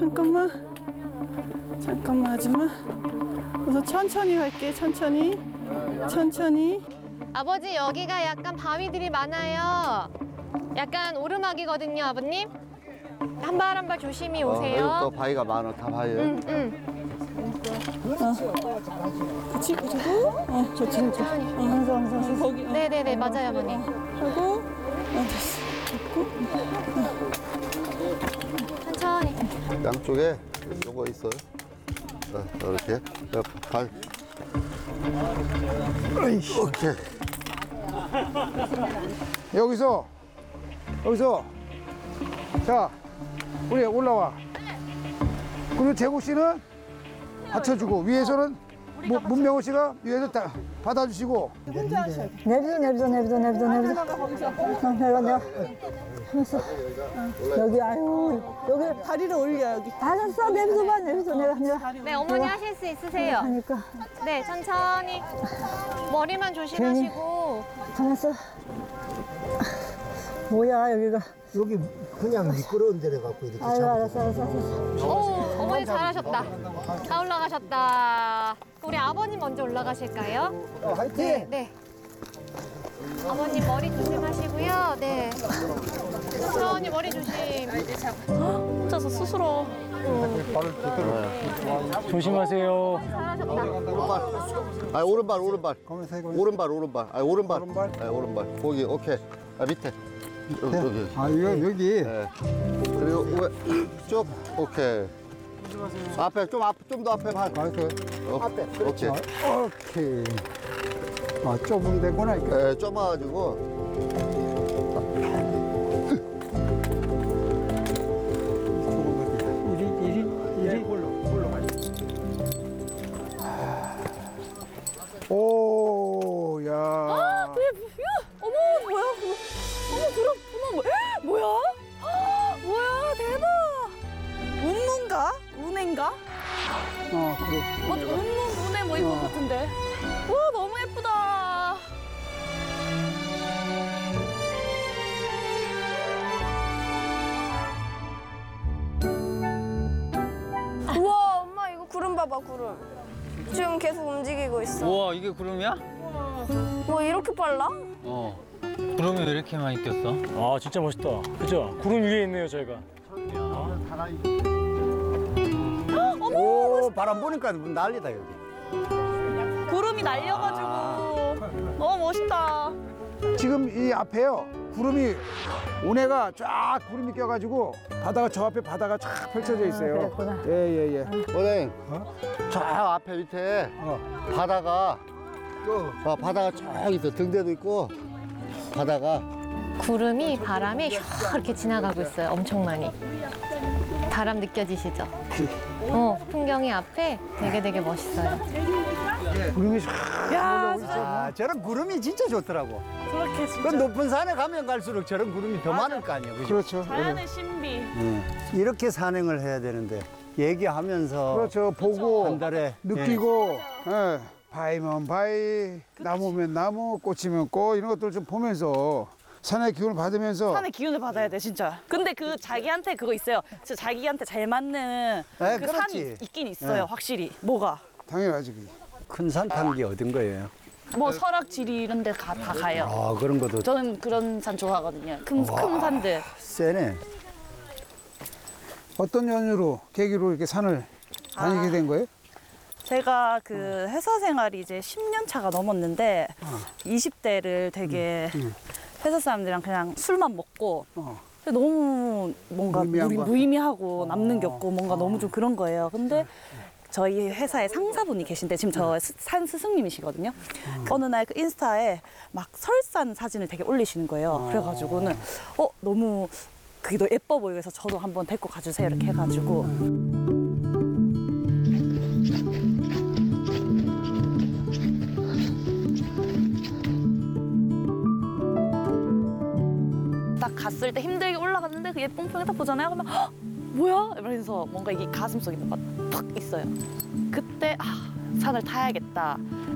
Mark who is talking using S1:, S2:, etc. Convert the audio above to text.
S1: 잠깐만 하지마. 우선 천천히 갈게. 천천히.
S2: 아버지 여기가 약간 바위들이 많아요. 약간 오르막이거든요, 아버님. 한 발 한 발 조심히
S3: 여기 또
S2: 오세요.
S3: 바위가 많아. 다 바위예요.
S1: 그치 그리고 좋지. 항상 거기.
S2: 네네네 맞아요, 아버님.
S1: 하고 됐어. 됐고.
S2: 천천히.
S3: 양쪽에 요거 있어요. 이렇게. 발. 오케이.
S4: 여기서 자 우리 올라와. 그리고 재국 씨는 받쳐주고 위에서는 문명호 씨가 위에서 다 받아주시고.
S5: 내비둬. 내가. 여기 아유 여기
S1: 다리를 올려 여기.
S5: 알았어 내비둬봐 내가.
S2: 네, 어머니 하실 수 있으세요.
S5: 하니까
S2: 네, 천천히. 머리만 조심하시고.
S5: 가만있어. 뭐야 여기가.
S6: 여기 그냥 미끄러운 데래 갖고 이렇게
S5: 아유 알았어.
S2: 오, 어머니 잘하셨다. 다 올라가셨다. 우리 아버님 먼저 올라가실까요?
S6: 화이팅!
S2: 네. 아버님 머리 조심하시고요. 네. 천천히 머리 조심.
S1: 혼자서 스스로.
S7: 조심하세요.
S2: 잘하셨다.
S3: 오른발. 오른발. 오른발.
S4: 오른발?
S3: 네, 오른발. 거기 오케이. 밑에. 여기.
S4: 여기.
S3: 네. 그리고 쭉 오케이. 앞에 좀 더 앞에 발. 앞에. 오케이.
S4: 오케이. 좁은 데구나.
S3: 네, 좁아가지고.
S4: 이리. 오, 야.
S1: 어머 뭐야? 어머 그럼 뭐야? 뭐야 대박. 운인가?
S4: 그래.
S1: 운에 뭐 이거 같은데. 와 너무 예쁘다.
S8: 우와 엄마 이거 구름 봐봐 구름 지금 계속 움직이고 있어
S7: 우와, 이게 구름이야?
S8: 뭐 이렇게 빨라?
S7: 구름이 왜 이렇게 많이 꼈어?
S9: 아 진짜 멋있다. 그죠? 구름 위에 있네요 저희가.
S6: 오 바람 보니까 난리다 여기.
S1: 구름이 날려가지고 너무 멋있다.
S4: 지금 이 앞에요. 구름이 운해가 쫙 구름이 껴가지고 바다가 저 앞에 바다가 쫙 펼쳐져 있어요.
S5: 그랬구나.
S4: 예.
S3: 선생님. 저 앞에 밑에 바다가 바다가 쫙 있어. 등대도 있고 바다가.
S2: 구름이 바람에 슉 이렇게 지나가고 있어요. 엄청 많이. 바람 느껴지시죠? 풍경이 앞에 되게 멋있어요.
S4: 구름이 쫙.
S6: 아, 저런 구름이 진짜 좋더라고.
S1: 그렇게
S6: 그
S1: 진짜
S6: 높은 산에 가면 갈수록 저런 구름이 더 많을 거 아니에요. 그죠?
S4: 그렇죠.
S1: 자연의 신비.
S6: 이렇게 산행을 해야 되는데 얘기하면서
S4: 그렇죠. 보고
S6: 한 달에
S4: 느끼고, 예. 바위면 바위, 나무면 나무, 꽃이면 꽃 이런 것들 좀 보면서 산의 기운을 받으면서.
S1: 산의 기운을 받아야 돼 진짜. 근데 그 자기한테 그거 있어요. 진짜 자기한테 잘 맞는
S6: 네,
S1: 그
S6: 그렇지.
S1: 산이 있긴 있어요.
S6: 네.
S1: 확실히. 뭐가?
S4: 당연하지. 그게.
S6: 큰 산 타는 게 어딘 거예요?
S1: 뭐 설악지리 이런 데 다 가요.
S6: 아 그런 것도
S1: 저는 그런 산 좋아하거든요. 큰 산들.
S6: 세네.
S4: 어떤 연유로 계기로 이렇게 산을 다니게 된 거예요?
S1: 제가 그 회사 생활이 이제 10년 차가 넘었는데 20대를 되게 회사 사람들이랑 그냥 술만 먹고 근데 너무 뭔가
S4: 무의미한 거.
S1: 무의미하고 남는 게 없고 뭔가 너무 좀 그런 거예요. 근데 저희 회사에 상사분이 계신데 지금 저 산 스승님이시거든요. 어느 날 그 인스타에 막 설산 사진을 되게 올리시는 거예요. 그래가지고는 너무 그게 더 예뻐 보이고 해서 저도 한번 데리고 가주세요 이렇게 해가지고 딱 갔을 때 힘들게 올라갔는데 그 예쁜 풍경 딱 보잖아요. 그러면 헉, 뭐야? 이러면서 뭔가 이게 가슴속에 팍 있어요. 그때 산을 타야겠다.